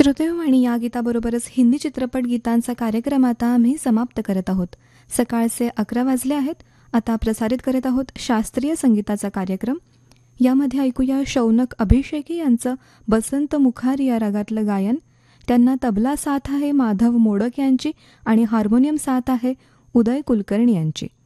श्रोतेहो आणि या गीताबरोबरच हिंदी चित्रपट गीतांचा कार्यक्रम आता आम्ही समाप्त करत आहोत. सकाळचे 11 वाजले आहेत. आता प्रसारित करत आहोत शास्त्रीय संगीताचा कार्यक्रम. यामध्ये ऐकूया शौनक अभिषेकी यांचं बसंत मुखार या रागातलं गायन. त्यांना तबला साथ आहे माधव मोडक यांची आणि हार्मोनियम साथ आहे उदय कुलकर्णी यांची.